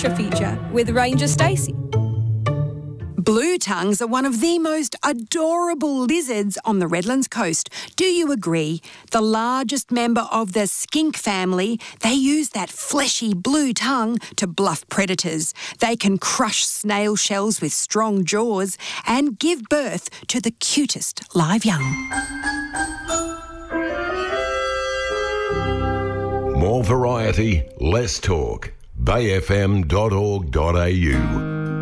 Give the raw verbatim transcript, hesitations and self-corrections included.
nature feature with Ranger Stacey. Blue tongues are one of the most adorable lizards on the Redlands coast. Do you agree? The largest member of the skink family, they use that fleshy blue tongue to bluff predators. They can crush snail shells with strong jaws and give birth to the cutest live young. More variety, less talk. bay f m dot org dot a u